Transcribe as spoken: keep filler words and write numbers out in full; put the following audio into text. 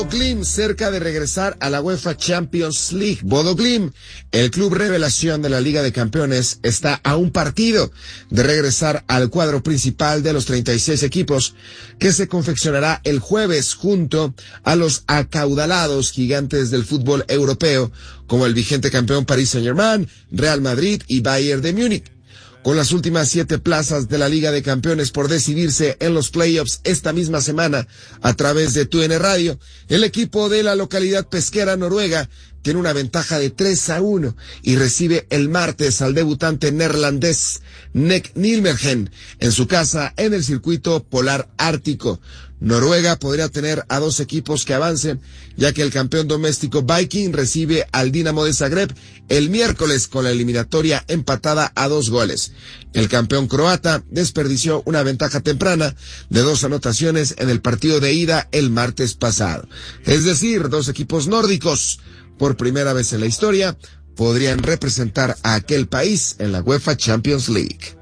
Glimt cerca de regresar a la UEFA Champions League. Bodo Glimt, el club revelación de la Liga de Campeones, está a un partido de regresar al cuadro principal de los treinta y seis equipos que se confeccionará el jueves junto a los acaudalados gigantes del fútbol europeo como el vigente campeón Paris Saint-Germain, Real Madrid y Bayern de Múnich. Con las últimas siete plazas de la Liga de Campeones por decidirse en los playoffs esta misma semana a través de T U N Radio, el equipo de la localidad pesquera noruega tiene una ventaja de tres a uno y recibe el martes al debutante neerlandés Nek Nijmegen en su casa en el circuito polar ártico. Noruega podría tener a dos equipos que avancen, ya que el campeón doméstico Viking recibe al Dinamo de Zagreb el miércoles con la eliminatoria empatada a dos goles. El campeón croata desperdició una ventaja temprana de dos anotaciones en el partido de ida el martes pasado. Es decir, dos equipos nórdicos, por primera vez en la historia, podrían representar a aquel país en la UEFA Champions League.